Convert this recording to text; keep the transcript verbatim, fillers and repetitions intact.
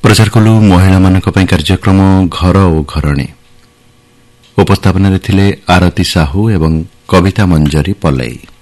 प्रचार कलु महिला मानक पई कार्यक्रम घर ओ घरणी। उपस्थापन रे थिले आरती साहू एवं कविता मंजरी पलई।